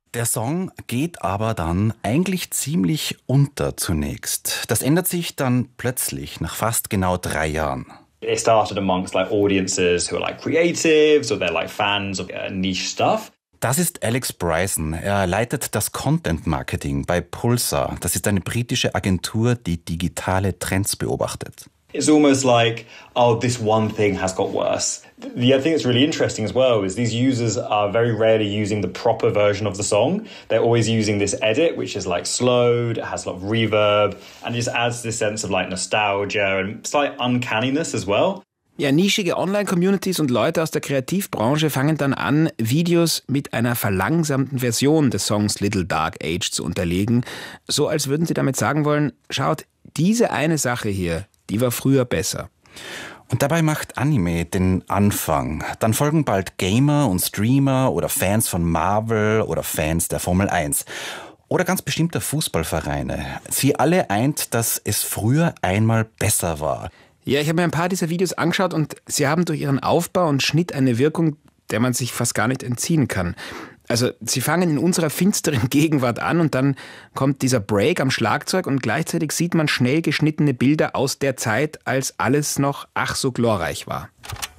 Der Song geht aber dann eigentlich ziemlich unter zunächst. Das ändert sich dann plötzlich nach fast genau 3 Jahren. It started amongst like audiences who are like creatives or they're like fans of niche stuff. Das ist Alex Bryson. Er leitet das Content Marketing bei Pulsar. Das ist eine britische Agentur, die digitale Trends beobachtet. It's almost like, oh, this one thing has got worse. The other thing that's really interesting as well is these users are very rarely using the proper version of the song. They're always using this edit, which is like slowed, it has a lot of reverb, and it just adds this sense of like nostalgia and slight uncanniness as well. Ja, nischige Online-Communities und Leute aus der Kreativbranche fangen dann an, Videos mit einer verlangsamten Version des Songs Little Dark Age zu unterlegen. So als würden sie damit sagen wollen, schaut, diese eine Sache hier, die war früher besser. Und dabei macht Anime den Anfang. Dann folgen bald Gamer und Streamer oder Fans von Marvel oder Fans der Formel 1. Oder ganz bestimmter Fußballvereine. Sie alle eint, dass es früher einmal besser war. Ja, ich habe mir ein paar dieser Videos angeschaut und sie haben durch ihren Aufbau und Schnitt eine Wirkung, der man sich fast gar nicht entziehen kann. Also sie fangen in unserer finsteren Gegenwart an und dann kommt dieser Break am Schlagzeug und gleichzeitig sieht man schnell geschnittene Bilder aus der Zeit, als alles noch ach so glorreich war.